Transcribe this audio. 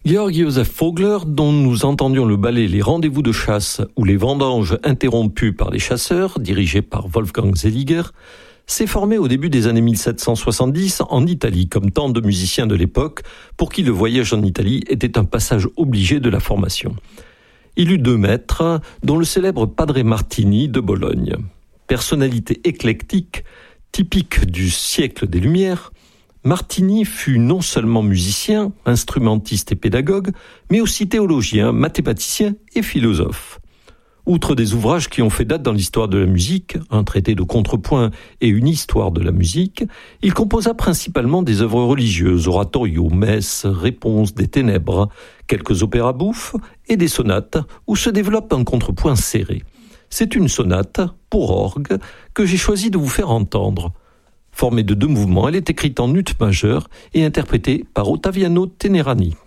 Georg Josef Vogler, dont nous entendions le ballet Les Rendez-vous de chasse ou Les Vendanges interrompues par les chasseurs, dirigé par Wolfgang Seliger, s'est formé au début des années 1770 en Italie, comme tant de musiciens de l'époque, pour qui le voyage en Italie était un passage obligé de la formation. Il eut 2 maîtres, dont le célèbre Padre Martini de Bologne. Personnalité éclectique, typique du siècle des Lumières, Martini fut non seulement musicien, instrumentiste et pédagogue, mais aussi théologien, mathématicien et philosophe. Outre des ouvrages qui ont fait date dans l'histoire de la musique, un traité de contrepoint et une histoire de la musique, il composa principalement des œuvres religieuses, oratorios, messes, réponses des ténèbres, quelques opéras bouffes et des sonates où se développe un contrepoint serré. C'est une sonate, pour orgue, que j'ai choisi de vous faire entendre. Formée de 2 mouvements, elle est écrite en ut majeur et interprétée par Ottaviano Tenerani.